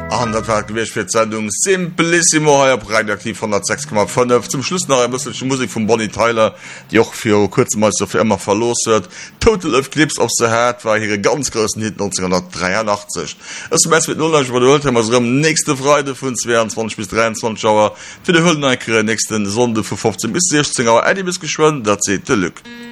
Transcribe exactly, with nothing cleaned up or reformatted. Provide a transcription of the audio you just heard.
An dat war gewcht fir Sendung Simplissimo haier Breaktiv von der sechs Komma fünf. Zum Schluss nach bësselsche Musik vum Bonnie Tyler, die och fir kurzmeister fir immer verloset. Total of Clips of the Head war hire ganz großen Hit neunzehnhundertdreiundachtzig. Es mess mit null watm nächste Freude vun zweiundzwanzig bis dreiundzwanzig Schauer fir de Hüllneikere nächsten Sonde vu fünfzehn bis sechzehn Uhr. Ädi bis geschwonnen, dat se de Lück.